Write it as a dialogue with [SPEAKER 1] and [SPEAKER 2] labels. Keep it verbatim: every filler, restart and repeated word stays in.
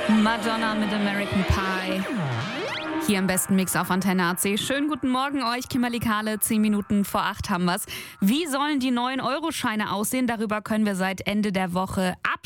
[SPEAKER 1] Madonna mit American Pie. Hier im besten Mix auf Antenne A C. Schönen guten Morgen euch, Kimberly Kahle. Zehn Minuten vor acht haben wir's. Wie sollen die neuen Euro-Scheine aussehen? Darüber können wir seit Ende der Woche abstimmen.